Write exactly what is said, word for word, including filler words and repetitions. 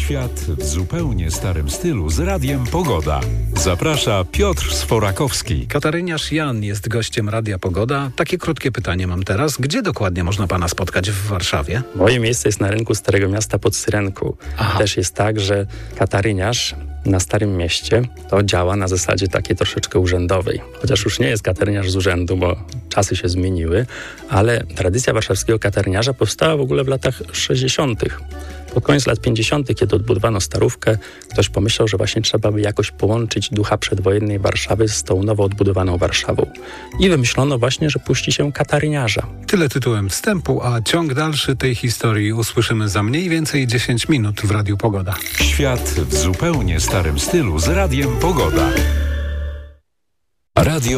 Świat w zupełnie starym stylu z Radiem Pogoda. Zaprasza Piotr Sforakowski. Kataryniarz Jan jest gościem Radia Pogoda. Takie krótkie pytanie mam teraz. Gdzie dokładnie można pana spotkać w Warszawie? Moje miejsce jest na rynku Starego Miasta pod Syrenką. Aha. Też jest tak, że kataryniarz na Starym Mieście to działa na zasadzie takiej troszeczkę urzędowej. Chociaż już nie jest kataryniarz z urzędu, bo czasy się zmieniły, ale tradycja warszawskiego kataryniarza powstała w ogóle w latach sześćdziesiątych. Pod koniec lat pięćdziesiątych, kiedy odbudowano Starówkę, ktoś pomyślał, że właśnie trzeba by jakoś połączyć ducha przedwojennej Warszawy z tą nowo odbudowaną Warszawą. I wymyślono właśnie, że puści się kataryniarza. Tyle tytułem wstępu, a ciąg dalszy tej historii usłyszymy za mniej więcej dziesięć minut w Radiu Pogoda. Świat w zupełnie starym stylu z Radiem Pogoda. Radio